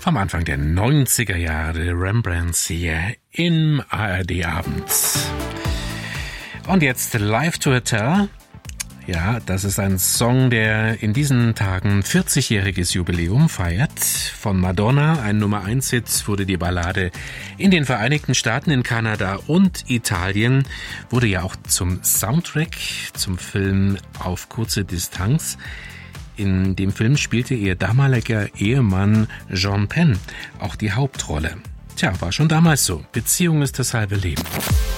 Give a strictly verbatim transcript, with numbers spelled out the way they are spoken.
Vom Anfang der neunziger Jahre Rembrandts hier im A R D-Abend. Und jetzt Live to a Tell. Ja, das ist ein Song, der in diesen Tagen vierzigjähriges Jubiläum feiert. Von Madonna, ein Nummer eins Hit, wurde die Ballade in den Vereinigten Staaten, in Kanada und Italien, wurde ja auch zum Soundtrack zum Film Auf kurze Distanz. In dem Film spielte ihr damaliger Ehemann Sean Penn auch die Hauptrolle. Tja, war schon damals so. Beziehung ist das halbe Leben.